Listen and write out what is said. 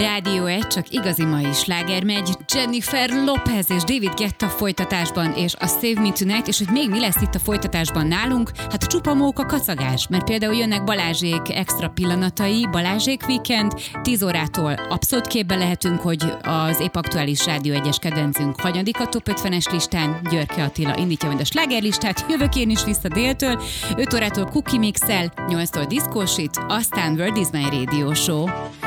Rádió 1, csak igazi mai sláger megy. Jennifer Lopez és David Guetta folytatásban, és a Save Me Tonight, és hogy még mi lesz itt a folytatásban nálunk? Hát csupa móka kacagás, mert például jönnek Balázsék extra pillanatai, Balázsék Weekend, 10 órától abszolút képbe lehetünk, hogy az épp aktuális Rádió 1-es kedvencünk hanyadik a Top 50-es listán, Györke Attila indítja majd a slágerlistát, jövök én is vissza déltől, 5 órától Cookie Mix-el, 8-tól diszkósít, aztán World is my Radio Show.